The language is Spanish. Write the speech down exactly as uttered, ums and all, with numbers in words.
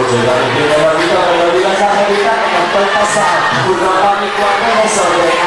Llegando, viene la vida, pero diga esa jevita que no puede pasar. Una pánico a sobre